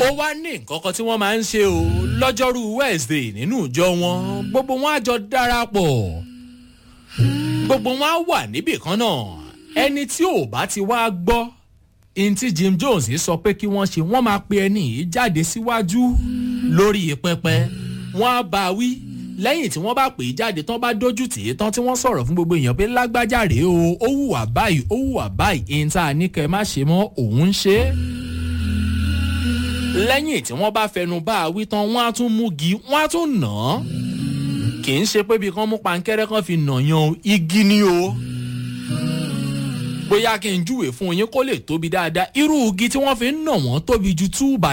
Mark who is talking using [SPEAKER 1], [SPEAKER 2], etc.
[SPEAKER 1] ó wá ní nǹkan kan tí wọ́n máa ń ṣe o lọ́jọ́rú Wednesday nínú ìjọ wọn gbogbo wọn á jọ darapọ̀ gbogbo wọn á wà níbì kan náà ẹni tí ò bá ti wá gbọ́ ntí Jim Jones sọ pé kí wọ́n ṣe wọ́n máa pe ẹni yìí jáde síwájú lórí pẹpẹ wọ́n á bá wí lẹ́yìn tí wọ́n bá pè é jáde tán bá dójú tì í tán tí wọ́n sọ̀rọ̀ fún gbogbo èèyàn pé lágbájá rèé o ó hùwà báyìí ìta ní kẹ́ má ṣe mọ́ òun ṣe é. lẹ́yìn tí wọ́n bá fẹnu bá a wí tán wọ́n á tún múgi wọ́n á tún nà án kì í ṣe pé bí kan mú pankẹ́rẹ́ kan fi nà yan igi ni o. bóyá kí n júwèé fún yín kó lè tóbi dáadáa irú igi tí wọ́n fi ń nà wọ́n tóbi ju 2x